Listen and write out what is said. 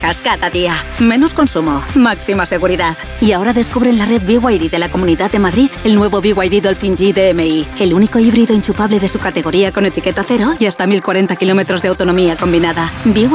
Cascada Día. Menos consumo, máxima seguridad. Y ahora descubren la red BYD de la Comunidad de Madrid el nuevo BYD Dolphin G DMI, el único híbrido enchufable de su categoría con etiqueta cero y hasta 1040 kilómetros de autonomía combinada.